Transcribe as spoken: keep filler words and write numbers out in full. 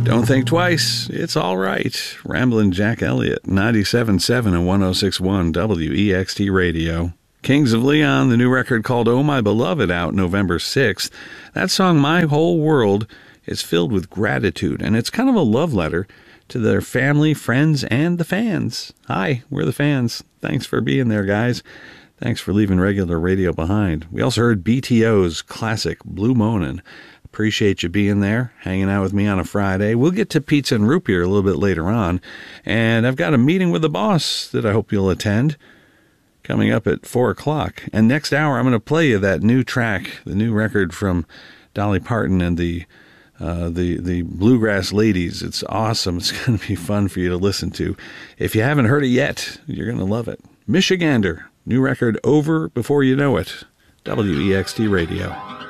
Don't think twice. It's all right. Ramblin' Jack Elliott, ninety-seven point seven and one oh six point one W E X T Radio. Kings of Leon, the new record called Oh My Beloved, out November sixth. That song, My Whole World, is filled with gratitude, and it's kind of a love letter to their family, friends, and the fans. Hi, we're the fans. Thanks for being there, guys. Thanks for leaving regular radio behind. We also heard B T O's classic Blue Monin'. Appreciate you being there, hanging out with me on a Friday. We'll get to Pizza and Root Beer a little bit later on. And I've got a meeting with the boss that I hope you'll attend coming up at four o'clock. And next hour, I'm going to play you that new track, the new record from Dolly Parton and the uh, the the Bluegrass Ladies. It's awesome. It's going to be fun for you to listen to. If you haven't heard it yet, you're going to love it. Michigander, new record Over Before You Know It. W E X T Radio.